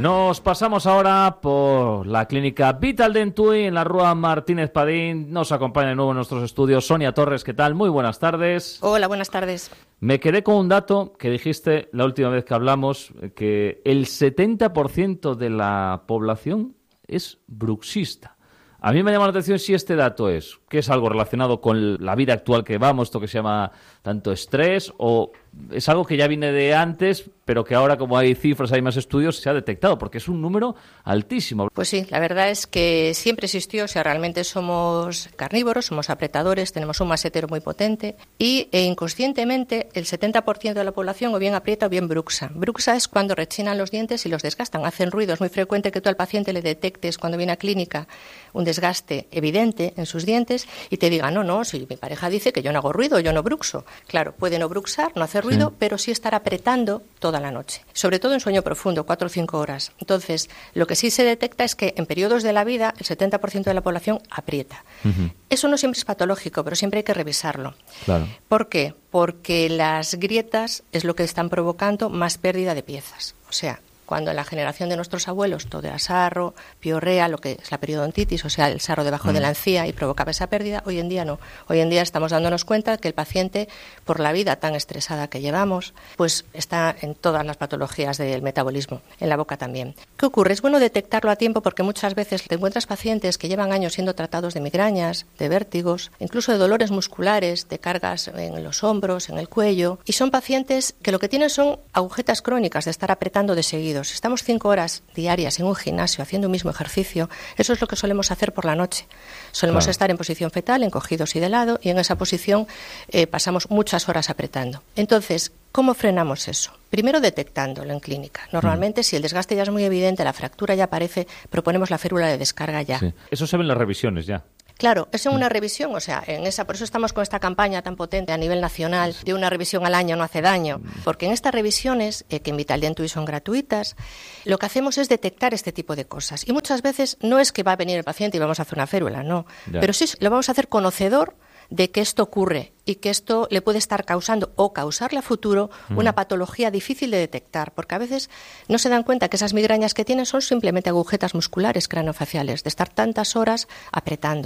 Nos pasamos ahora por la clínica Vital Dent TUI en la Rúa Martínez Padín. Nos acompaña de nuevo en nuestros estudios Sonia Torres. ¿Qué tal? Muy buenas tardes. Hola, buenas tardes. Me quedé con un dato que dijiste la última vez que hablamos, que el 70% de la población es bruxista. A mí me llama la atención si este dato es algo relacionado con la vida actual que vamos, esto que se llama tanto estrés, o es algo que ya viene de antes, pero que ahora, como hay cifras, hay más estudios, se ha detectado, porque es un número altísimo. Pues sí, la verdad es que siempre existió, o sea, realmente somos carnívoros, somos apretadores, tenemos un masetero muy potente y inconscientemente el 70% de la población o bien aprieta o bien bruxa. Bruxa es cuando rechinan los dientes y los desgastan, hacen ruido. Es muy frecuente que tú al paciente le detectes cuando viene a clínica un desgaste evidente en sus dientes y te diga, no, si mi pareja dice que yo no hago ruido, yo no bruxo. Claro, puede no bruxar, no hacer ruido, pero sí estar apretando toda la noche. Sobre todo en sueño profundo, 4 o 5 horas. Entonces, lo que sí se detecta es que en periodos de la vida el 70% de la población aprieta. Uh-huh. Eso no siempre es patológico, pero siempre hay que revisarlo. Claro. ¿Por qué? Porque las grietas es lo que están provocando más pérdida de piezas. O sea, cuando en la generación de nuestros abuelos todo era sarro, piorrea, lo que es la periodontitis, o sea, el sarro debajo de la encía y provocaba esa pérdida, hoy en día no. Hoy en día estamos dándonos cuenta que el paciente, por la vida tan estresada que llevamos, pues está en todas las patologías del metabolismo, en la boca también. ¿Qué ocurre? Es bueno detectarlo a tiempo porque muchas veces te encuentras pacientes que llevan años siendo tratados de migrañas, de vértigos, incluso de dolores musculares, de cargas en los hombros, en el cuello, y son pacientes que lo que tienen son agujetas crónicas de estar apretando de seguido. Si estamos 5 horas diarias en un gimnasio haciendo un mismo ejercicio, eso es lo que solemos hacer por la noche. Solemos estar en posición fetal, encogidos y de lado, y en esa posición pasamos muchas horas apretando. Entonces, ¿cómo frenamos eso? Primero detectándolo en clínica. Normalmente, si el desgaste ya es muy evidente, la fractura ya aparece, proponemos la férula de descarga ya. Sí. Eso se ve en las revisiones ya. Claro, es en una revisión, o sea, por eso estamos con esta campaña tan potente a nivel nacional de una revisión al año no hace daño, porque en estas revisiones, que en Vital Dent TUI son gratuitas, lo que hacemos es detectar este tipo de cosas. Y muchas veces no es que va a venir el paciente y vamos a hacer una férula, no, pero sí lo vamos a hacer conocedor de que esto ocurre y que esto le puede estar causando o causarle a futuro una patología difícil de detectar, porque a veces no se dan cuenta que esas migrañas que tienen son simplemente agujetas musculares craneofaciales, de estar tantas horas apretando.